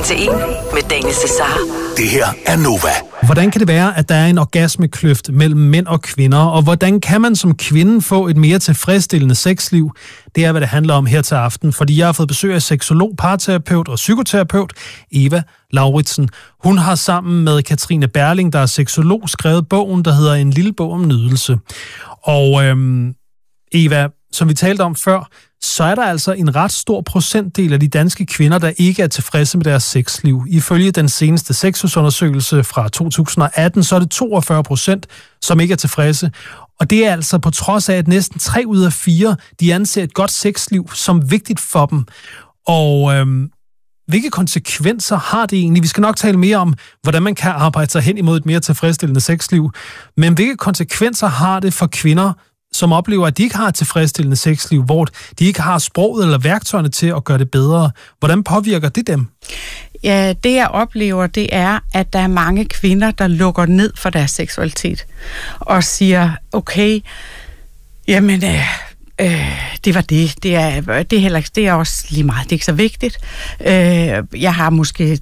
til en med Daniel Cesar. Det her er Nova. Hvordan kan det være, at der er en orgasmekløft mellem mænd og kvinder, og hvordan kan man som kvinde få et mere tilfredsstillende sexliv? Det er, hvad det handler om her til aften, fordi jeg har fået besøg af seksolog, parterapeut og psykoterapeut Eva Lauritsen. Hun har sammen med Katrine Berling, der er seksolog, skrevet bogen, der hedder En lille bog om nydelse. Og Eva, som vi talte om før, så er der altså en ret stor procentdel af de danske kvinder, der ikke er tilfredse med deres sexliv. Ifølge den seneste sexusundersøgelse fra 2018, så er det 42%, som ikke er tilfredse. Og det er altså på trods af, at næsten 3 ud af 4, de anser et godt sexliv som vigtigt for dem. Og hvilke konsekvenser har det egentlig? Vi skal nok tale mere om, hvordan man kan arbejde sig hen imod et mere tilfredsstillende sexliv. Men hvilke konsekvenser har det for kvinder, som oplever, at de ikke har et tilfredsstillende sexliv, hvor de ikke har sproget eller værktøjerne til at gøre det bedre? Hvordan påvirker det dem? Ja, det jeg oplever, det er, at der er mange kvinder, der lukker ned for deres seksualitet og siger, okay, jamen, det var det. Det er heller ikke, det er også lige meget. Det er ikke så vigtigt. Jeg har måske,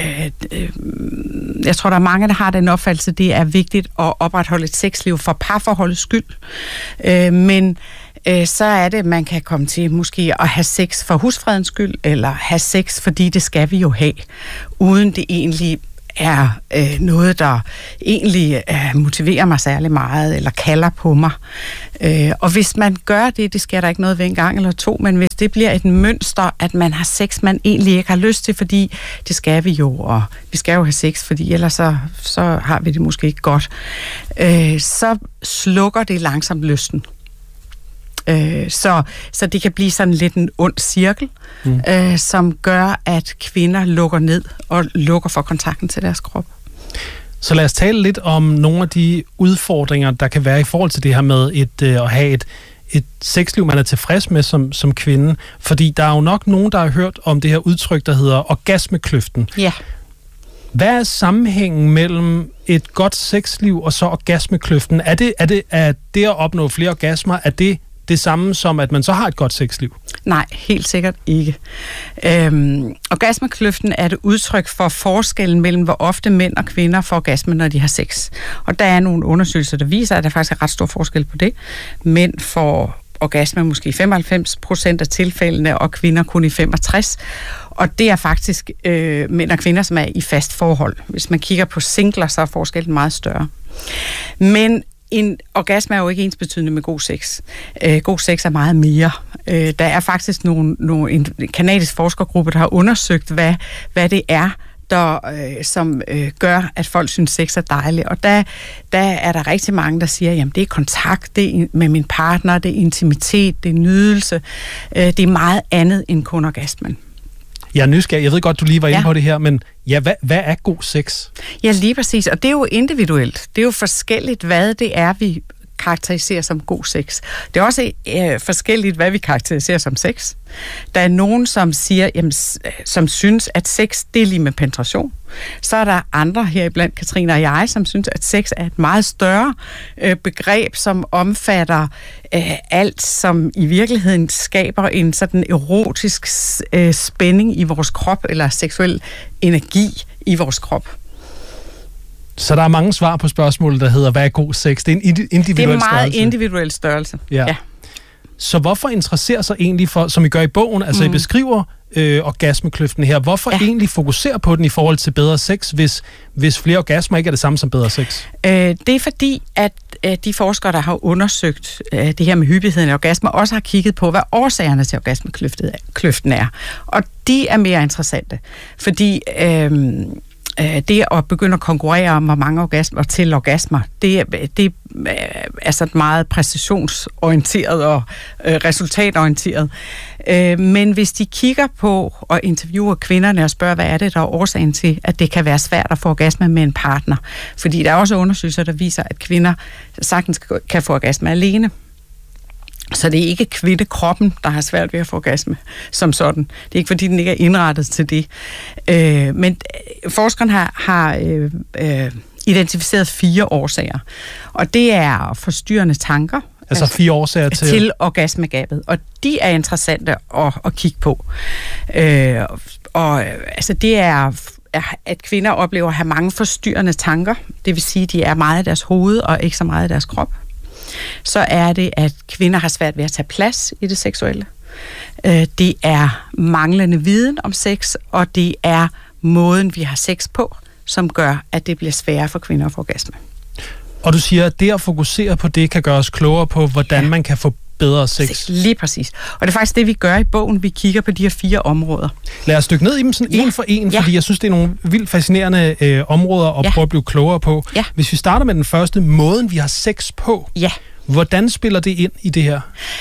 jeg tror, der er mange, der har den opfattelse, det er vigtigt at opretholde et sexliv for parforholdets skyld. Men så er det, man kan komme til måske at have sex for husfredens skyld, eller have sex, fordi det skal vi jo have, uden det egentlig er noget, der egentlig motiverer mig særlig meget, eller kalder på mig. Og hvis man gør det, det sker der ikke noget ved en gang eller to, men hvis det bliver et mønster, at man har sex, man egentlig ikke har lyst til, fordi det skal vi jo, og vi skal jo have sex, fordi ellers så har vi det måske ikke godt, så slukker det langsomt lysten. Så det kan blive sådan lidt en ond cirkel, som gør, at kvinder lukker ned og lukker for kontakten til deres krop. Så lad os tale lidt om nogle af de udfordringer, der kan være i forhold til det her med at have et sexliv, man er tilfreds med som kvinde. Fordi der er jo nok nogen, der har hørt om det her udtryk, der hedder orgasmekløften. Ja. Hvad er sammenhængen mellem et godt sexliv og så orgasmekløften? Er det at opnå flere orgasmer, er det samme som, at man så har et godt sexliv? Nej, helt sikkert ikke. Orgasmekløften er et udtryk for forskellen mellem, hvor ofte mænd og kvinder får orgasme, når de har sex. Og der er nogle undersøgelser, der viser, at der faktisk er ret stor forskel på det. Mænd får orgasme måske i 95% af tilfældene, og kvinder kun i 65%. Og det er faktisk mænd og kvinder, som er i fast forhold. Hvis man kigger på singler, så er forskellen meget større. Men en orgasme er jo ikke ensbetydende med god sex. God sex er meget mere. Der er faktisk en kanadisk forskergruppe, der har undersøgt, hvad det er, som gør, at folk synes, sex er dejligt. Og der er der rigtig mange, der siger, jamen det er kontakt, det er med min partner, det er intimitet, det er nydelse. Det er meget andet end kun orgasmen. Jeg er nysgerrig. Jeg ved godt, du lige var inde på det her, men hvad er god sex? Ja, lige præcis. Og det er jo individuelt. Det er jo forskelligt, hvad det er, vi karakteriserer som god sex. Det er også forskelligt, hvad vi karakteriserer som sex. Der er nogen, som siger, jamen, som synes, at sex, det er lige med penetration. Så er der andre heriblandt, Katrine og jeg, som synes, at sex er et meget større begreb, som omfatter alt, som i virkeligheden skaber en sådan erotisk spænding i vores krop, eller seksuel energi i vores krop. Så der er mange svar på spørgsmålet, der hedder, hvad er god sex? Det er en individuel størrelse. Det er en meget individuel størrelse, ja. Så hvorfor interesserer sig egentlig for, som I gør i bogen, altså I beskriver orgasmekløften her, hvorfor egentlig fokusere på den i forhold til bedre sex, hvis flere orgasmer ikke er det samme som bedre sex? Det er fordi, at de forskere, der har undersøgt det her med hyppigheden af orgasmer, også har kigget på, hvad årsagerne til orgasmekløften er. Og de er mere interessante, fordi det at begynde at konkurrere om, hvor mange orgasmer til orgasmer, det er så meget præcisionsorienteret og resultatorienteret. Men hvis de kigger på og interviewer kvinderne og spørger, hvad er det, der er årsagen til, at det kan være svært at få orgasme med en partner. Fordi der er også undersøgelser, der viser, at kvinder sagtens kan få orgasme alene. Så det er ikke kvindekroppen, der har svært ved at få orgasme som sådan. Det er ikke, fordi den ikke er indrettet til det. Men forskeren har identificeret 4 årsager. Og det er forstyrrende tanker, Altså 4 årsager til orgasmegabet, og de er interessante at kigge på. Altså det er, at kvinder oplever at have mange forstyrrende tanker, det vil sige, at de er meget af deres hoved og ikke så meget af deres krop. Så er det, at kvinder har svært ved at tage plads i det seksuelle. Det er manglende viden om sex, og det er måden, vi har sex på, som gør, at det bliver sværere for kvinder at få orgasme. Og du siger, at det at fokusere på det kan gøre os klogere på, hvordan man kan få bedre sex. Lige præcis. Og det er faktisk det, vi gør i bogen. Vi kigger på de her 4 områder. Lad os dykke ned i dem sådan en for en, fordi jeg synes, det er nogle vildt fascinerende områder at prøve at blive klogere på. Ja. Hvis vi starter med den første, måden vi har sex på. Ja. Hvordan spiller det ind i det her?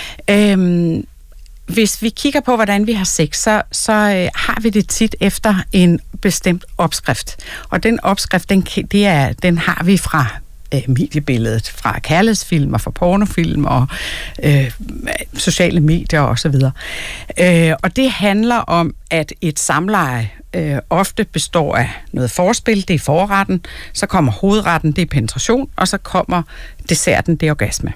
Hvis vi kigger på, hvordan vi har sex, så har vi det tit efter en bestemt opskrift. Og den opskrift, den har vi fra mediebilledet, fra kærlighedsfilm og fra pornofilm og sociale medier og så videre. Og det handler om, at et samleje ofte består af noget forspil, det er forretten, så kommer hovedretten, det er penetration, og så kommer desserten, det er orgasme.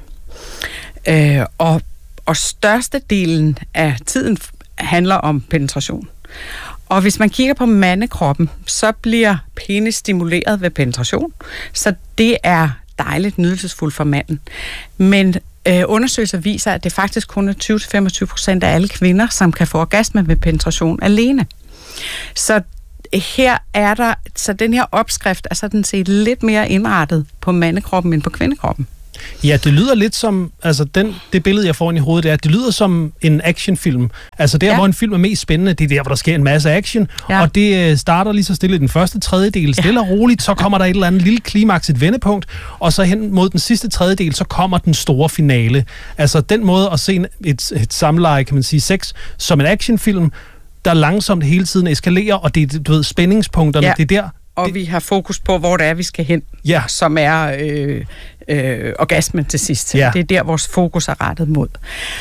Og størstedelen af tiden handler om penetration. Og hvis man kigger på mandekroppen, så bliver penis stimuleret ved penetration, så det er dejligt nydelsesfuldt for manden. Men undersøgelser viser, at det faktisk kun er 20-25% af alle kvinder, som kan få orgasme ved penetration alene. Så her er der, så den her opskrift er sådan set lidt mere indrettet på mandekroppen end på kvindekroppen. Ja, det lyder lidt som, altså det billede, jeg får ind i hovedet, det lyder som en actionfilm. Altså der, hvor en film er mest spændende, det er der, hvor der sker en masse action, og det starter lige så stille i den første tredjedel, stille og roligt, så kommer der et eller andet lille klimaks, et vendepunkt, og så hen mod den sidste tredjedel, så kommer den store finale. Altså den måde at se et samleje, kan man sige, sex, som en actionfilm, der langsomt hele tiden eskalerer, og det er, du ved, spændingspunkterne, det er der. Og vi har fokus på, hvor det er, vi skal hen, som er orgasmen til sidst. Ja. Det er der, vores fokus er rettet mod.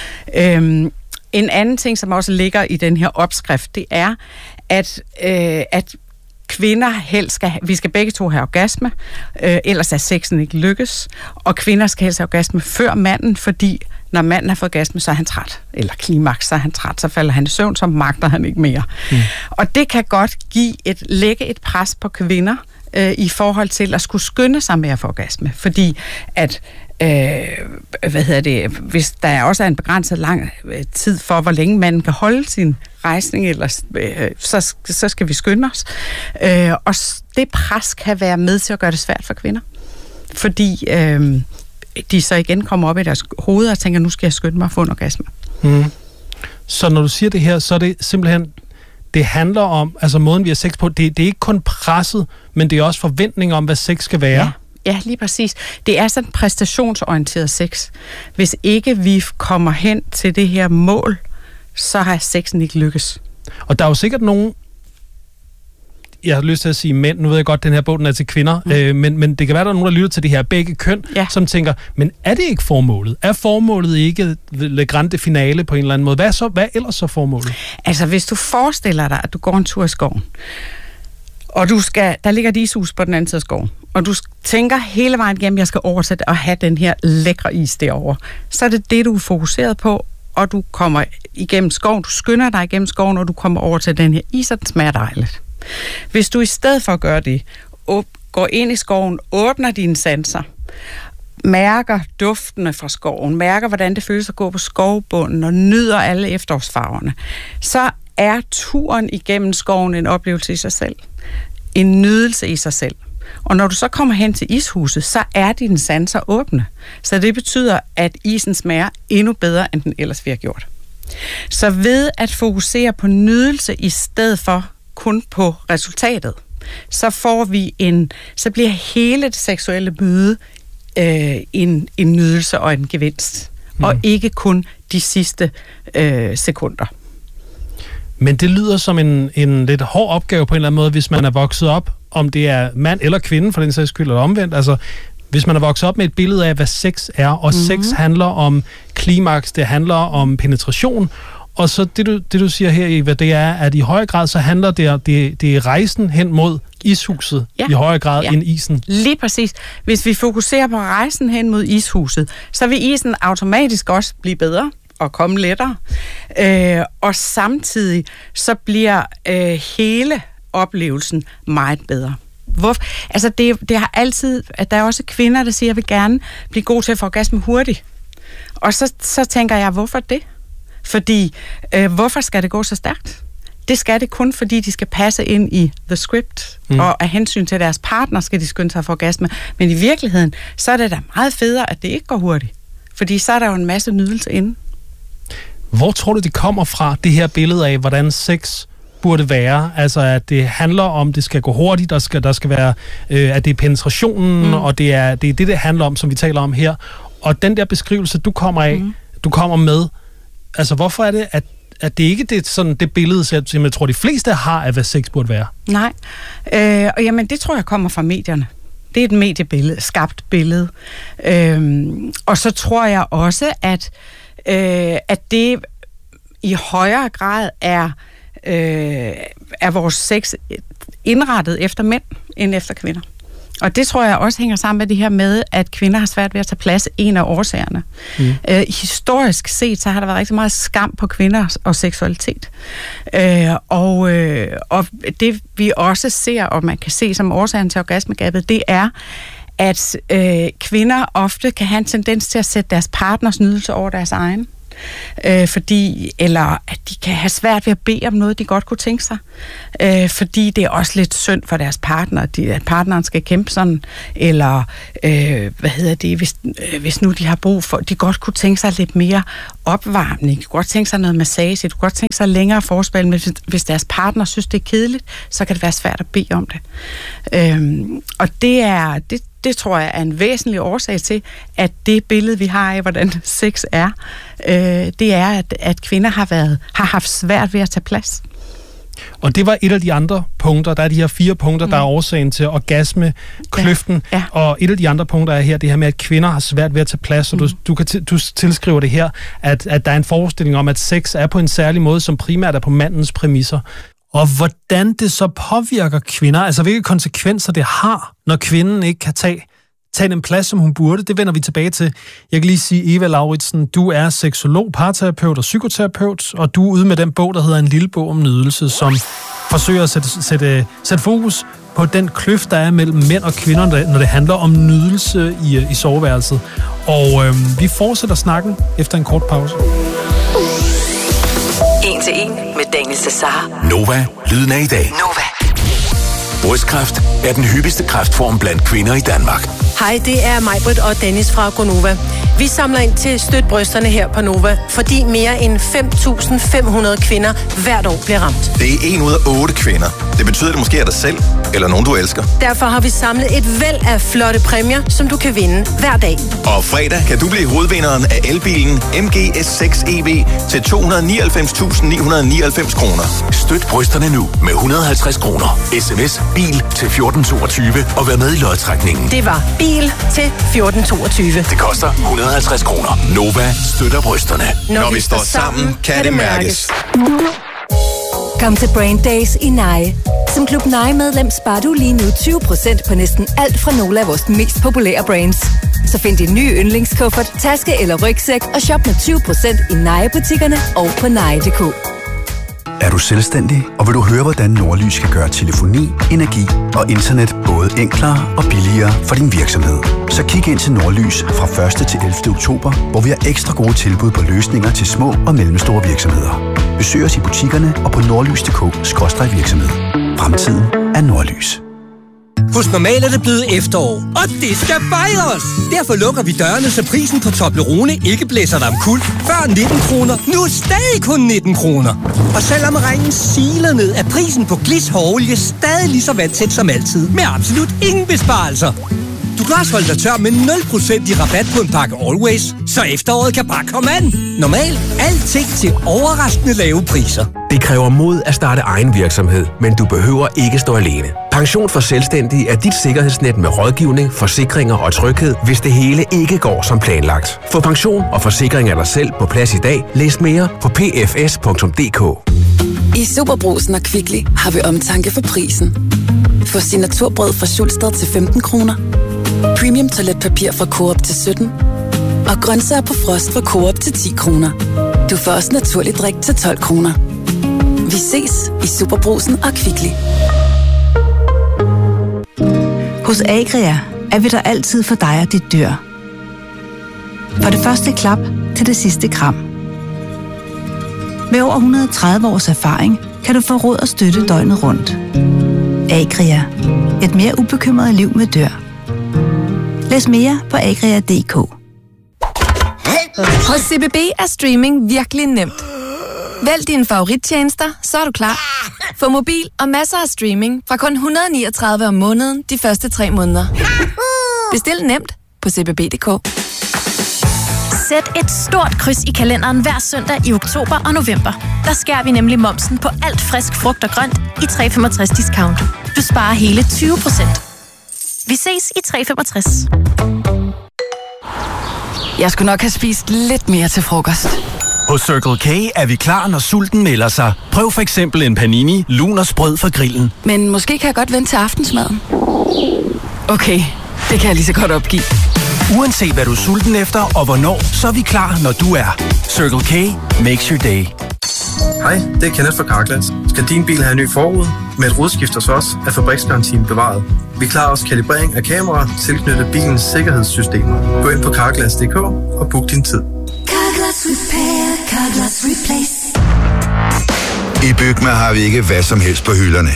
En anden ting, som også ligger i den her opskrift, det er, at kvinder helst skal, vi skal begge to have orgasme, ellers er sexen ikke lykkes, og kvinder skal helst have orgasme før manden, fordi når manden har fået orgasme, så er han træt, eller klimaks, så er han træt, så falder han i søvn, så magter han ikke mere. Og det kan godt lægge et pres på kvinder i forhold til at skulle skynde sig med at få orgasme, fordi at hvis der også er en begrænset lang tid for, hvor længe manden kan holde sin rejsning, eller så skal vi skynde os. Og det pres kan være med til at gøre det svært for kvinder, fordi de så igen kommer op i deres hoveder og tænker, nu skal jeg skynde mig at få en orgasme. Så når du siger det her, så er det simpelthen, det handler om, altså måden vi har sex på, det er ikke kun presset, men det er også forventning om, hvad sex skal være. Ja, lige præcis. Det er sådan præstationsorienteret sex. Hvis ikke vi kommer hen til det her mål, så har sexen ikke lykkes. Og der er jo sikkert nogen, jeg har lyst til at sige mænd, nu ved jeg godt, den her bog den er til kvinder, men det kan være, der er nogen, der lytter til det her begge køn, som tænker, men er det ikke formålet? Er formålet ikke le grande finale på en eller anden måde? Hvad er ellers så formålet? Altså, hvis du forestiller dig, at du går en tur i skoven, og der ligger et ishus på den anden side af skoven, og du tænker hele vejen igennem, jeg skal oversætte og have den her lækre is derovre, så er det, du er fokuseret på, og du kommer igennem skoven, du skynder dig igennem skoven, og du kommer over til den her is, og den smager dejligt. Hvis du i stedet for at gøre det, går ind i skoven, åbner dine sanser, mærker duftene fra skoven, mærker, hvordan det føles at gå på skovbunden, og nyder alle efterårsfarverne, så er turen igennem skoven en oplevelse i sig selv. En nydelse i sig selv. Og når du så kommer hen til ishuset, så er dine sanser åbne. Så det betyder, at isen smager endnu bedre, end den ellers ville have gjort. Så ved at fokusere på nydelse i stedet for kun på resultatet, så bliver hele det seksuelle møde en nydelse og en gevinst. Og ikke kun de sidste sekunder. Men det lyder som en lidt hård opgave på en eller anden måde, hvis man er vokset op, om det er mand eller kvinde, for den sags skyld, eller omvendt. Altså, hvis man er vokset op med et billede af, hvad sex er, og sex handler om klimaks, det handler om penetration, Og så det du siger her, Eva, det er, at i høj grad så handler det er rejsen hen mod ishuset i højere grad end isen. Lige præcis. Hvis vi fokuserer på rejsen hen mod ishuset, så vil isen automatisk også blive bedre og komme lettere. Og samtidig så bliver hele oplevelsen meget bedre. Altså det har altid, at der er også kvinder, der siger, at jeg vil gerne blive god til at få orgasme hurtigt. Og så tænker jeg, hvorfor det? Fordi, hvorfor skal det gå så stærkt? Det skal det kun, fordi de skal passe ind i the script, og af hensyn til deres partner skal de skynde sig for orgasme. Men i virkeligheden, så er det da meget federe, at det ikke går hurtigt. Fordi så er der jo en masse nydelse inde. Hvor tror du, det kommer fra, det her billede af, hvordan sex burde være? Altså, at det handler om, det skal gå hurtigt, der skal være, at det er penetrationen, og det er det handler om, som vi taler om her. Og den der beskrivelse, du kommer med, altså, hvorfor er det, at det ikke er sådan det billede, som jeg tror, de fleste har af, hvad sex burde være? Nej, og jamen, det tror jeg kommer fra medierne. Det er et mediebillede, skabt billede. Og så tror jeg også, at det i højere grad er vores sex indrettet efter mænd, end efter kvinder. Og det tror jeg også hænger sammen med det her med, at kvinder har svært ved at tage plads, en af årsagerne. Historisk set, så har der været rigtig meget skam på kvinder og seksualitet. Og det vi også ser, og man kan se som årsagen til orgasmegabet, det er, at kvinder ofte kan have en tendens til at sætte deres partners nydelse over deres egen. Eller at de kan have svært ved at bede om noget, de godt kunne tænke sig. Fordi det er også lidt synd for deres partner, at partneren skal kæmpe sådan, eller hvis nu de har brug for, de godt kunne tænke sig lidt mere opvarmning, de kunne godt tænke sig noget massage, de kunne godt tænke sig længere forspil, men hvis deres partner synes, det er kedeligt, så kan det være svært at bede om det. Og det tror jeg er en væsentlig årsag til, at det billede, vi har af, hvordan sex er, det er, at kvinder har haft svært ved at tage plads. Og det var et af de andre punkter. Der er de her 4 punkter, der er årsagen til orgasmekløften. Ja. Og et af de andre punkter er her, det her med, at kvinder har svært ved at tage plads. Og du tilskriver det her, at der er en forestilling om, at sex er på en særlig måde, som primært er på mandens præmisser. Og hvordan det så påvirker kvinder, altså hvilke konsekvenser det har, når kvinden ikke kan tage den plads, som hun burde, det vender vi tilbage til. Jeg kan lige sige, Eva Lauritsen, du er seksolog, parterapeut og psykoterapeut, og du er ude med den bog, der hedder En lille bog om nydelse, som forsøger at sætte fokus på den kløft, der er mellem mænd og kvinder, når det handler om nydelse i soveværelset. Og vi fortsætter snakken efter en kort pause. 1 til 1 med Daniel Cesar. Nova, lyden af i dag. Nova. Brystkræft er den hyppigste kræftform blandt kvinder i Danmark. Hej, det er Majbrit og Dennis fra Gonova. Vi samler ind til Støt Brysterne her på Nova, fordi mere end 5.500 kvinder hvert år bliver ramt. Det er 1 ud af 8 kvinder. Det betyder, at det måske er dig selv, eller nogen du elsker. Derfor har vi samlet et væld af flotte præmier, som du kan vinde hver dag. Og fredag kan du blive hovedvinderen af elbilen MG S6 EV til 299.999 kroner. Støt brysterne nu med 150 kroner. SMS bil til 1422 og vær med i lodtrækningen. Det var bil til 1422. Det koster 150 kroner. Nova støtter brysterne. Når vi står sammen, kan det mærkes. Kom til Brand Days i Nye. Som Klub Nye-medlem sparer du lige nu 20% på næsten alt fra nogle af vores mest populære brands. Så find din nye yndlingskuffert, taske eller rygsæk og shop med 20% i Nye-butikkerne og på nye.dk. Er du selvstændig, og vil du høre, hvordan Nordlys kan gøre telefoni, energi og internet både enklere og billigere for din virksomhed? Så kig ind til Nordlys fra 1. til 11. oktober, hvor vi har ekstra gode tilbud på løsninger til små og mellemstore virksomheder. Besøg os i butikkerne og på nordlys.dk/virksomhed. Fremtiden er Nordlys. Hos Normal er det blevet efterår, og det skal fejres! Derfor lukker vi dørene, så prisen på Toblerone ikke blæser dig omkuld. Før 19 kroner, nu stadig kun 19 kroner. Og selvom regnen siler ned, er prisen på Gliss hårolie stadig lige så vandsæt som altid, med absolut ingen besparelser. Du kan også holde dig tør med 0% i rabat på en pakke Always, så efteråret kan bare komme an. Normalt alting til overraskende lave priser. Det kræver mod at starte egen virksomhed, men du behøver ikke stå alene. Pension for Selvstændige er dit sikkerhedsnet med rådgivning, forsikringer og tryghed, hvis det hele ikke går som planlagt. Få pension og forsikring af dig selv på plads i dag. Læs mere på pfs.dk. I Superbrugsen og Kvickly har vi omtanke for prisen. Få signaturbrød fra Schulstad til 15 kroner. Premium toiletpapir fra Coop til 17. Og grøntsager på frost fra Coop til 10 kroner. Du får også naturlig drik til 12 kroner. Vi ses i Superbrugsen og Kvickly. Hos Agria er vi der altid for dig og dit dyr. Fra det første klap til det sidste kram. Med over 130 års erfaring kan du få råd og støtte døgnet rundt. Agria. Et mere ubekymret liv med dyr. Læs mere på agria.dk. Hos CBB er streaming virkelig nemt. Vælg dine favorittjenester, så er du klar. Få mobil og masser af streaming fra kun 139 om måneden de første 3 måneder. Bestil nemt på cbb.dk. Sæt et stort kryds i kalenderen hver søndag i oktober og november. Der skærer vi nemlig momsen på alt frisk frugt og grønt i 365 discount. Du sparer hele 20%. Vi ses i 365. Jeg skulle nok have spist lidt mere til frokost. Hos Circle K er vi klar, når sulten melder sig. Prøv for eksempel en panini, lun og sprød fra grillen. Men måske kan jeg godt vente til aftensmaden. Okay, det kan jeg lige så godt opgive. Uanset hvad du er sulten efter og hvornår, så er vi klar, når du er. Circle K makes your day. Hej, det er Kenneth fra Carglass. Skal din bil have en ny forrude? Med et rodskift hos os er fabriksgarantien bevaret. Vi klarer også kalibrering af kameraer tilknyttet bilens sikkerhedssystemer. Gå ind på carglass.dk og book din tid. Carglass Repair, Carglass Replace. I Bygma har vi ikke hvad som helst på hylderne.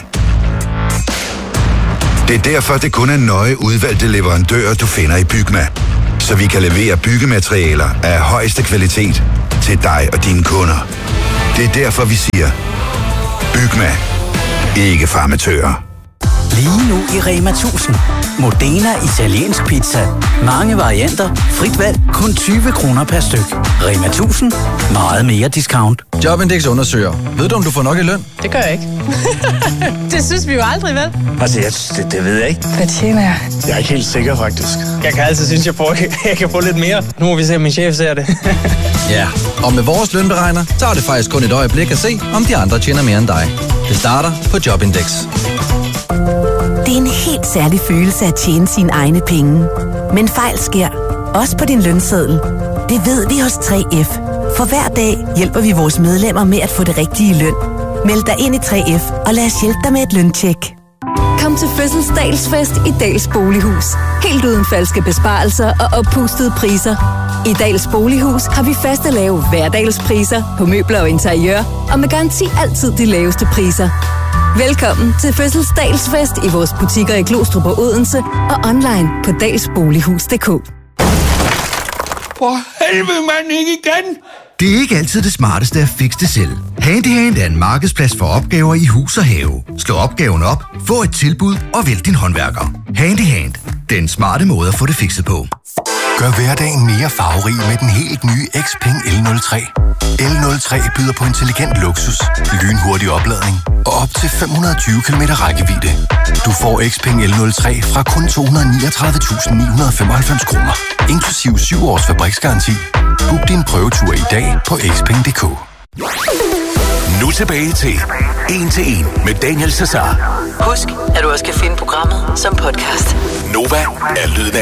Det er derfor, det kun er nøje udvalgte leverandører, du finder i Bygma. Så vi kan levere byggematerialer af højeste kvalitet til dig og dine kunder. Det er derfor, vi siger, Bygma. Ikke farmatører. Lige nu i Rema 1000. Modena italiensk pizza. Mange varianter. Frit valg. Kun 20 kroner per styk. Rema 1000. Meget mere discount. Jobindex undersøger. Ved du, om du får nok i løn? Det gør jeg ikke. Det synes vi jo aldrig, vel? Altså, det ved jeg ikke. Hvad tjener jeg? Jeg er ikke helt sikker, faktisk. Jeg kan altid synes, jeg kan få lidt mere. Nu må vi se, om min chef ser det. Ja, og med vores lønberegner, så er det faktisk kun et øjeblik at se, om de andre tjener mere end dig. Det starter på Jobindex. Det er en helt særlig følelse at tjene sine egne penge. Men fejl sker, også på din lønseddel. Det ved vi hos 3F. For hver dag hjælper vi vores medlemmer med at få det rigtige løn. Meld dig ind i 3F, og lad os hjælpe dig med et løntjek. Kom til fødselsdagsfest i Dals Bolighus. Helt uden falske besparelser og oppustede priser. I Dals Bolighus har vi faste lave hverdagspriser på møbler og interiør, og med garanti altid de laveste priser. Velkommen til fødselsdagsfest i vores butikker i Glostrup og Odense og online på dalsbolighus.dk. For helvede, mand, ikke igen! Det er ikke altid det smarteste at fikse det selv. Handyhand er en markedsplads for opgaver i hus og have. Slå opgaven op, få et tilbud og vælg din håndværker. Handyhand. Den smarte måde at få det fikset på. Gør hverdagen mere farverig med den helt nye Xpeng L03. L03 byder på intelligent luksus, lynhurtig opladning og op til 520 km rækkevidde. Du får Xpeng L03 fra kun 239.995 kroner, inklusiv 7 års fabriksgaranti. Book din prøvetur i dag på xpeng.dk. Nu tilbage til 1 til 1 med Daniel Cesar. Husk, at du også kan finde programmet som podcast. Nova er lyden af